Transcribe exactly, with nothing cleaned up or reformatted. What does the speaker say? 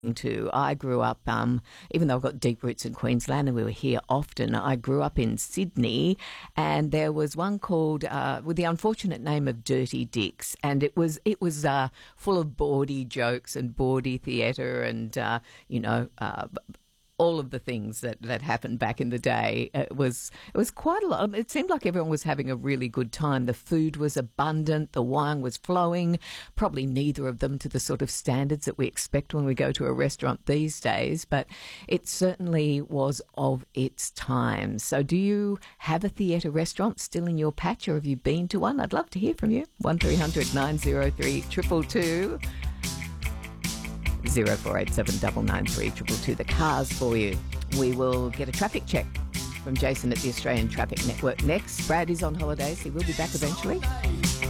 to. I grew up, um, even though I've got deep roots in Queensland and we were here often, I grew up in Sydney, and there was one called, uh, with the unfortunate name of Dirty Dick's, and it was it was uh, full of bawdy jokes and bawdy theatre and, uh, you know, uh, all of the things that, that happened back in the day. It was it was quite a lot. It seemed like everyone was having a really good time. The food was abundant, the wine was flowing, probably neither of them to the sort of standards that we expect when we go to a restaurant these days, but it certainly was of its time. So do you have a theatre restaurant still in your patch, or have you been to one? I'd love to hear from you. one three hundred nine oh three two two two. zero four eight seven nine nine three two two two, the cars for you. We will get a traffic check from Jason at the Australian Traffic Network next. Brad is on holidays. He will be back eventually.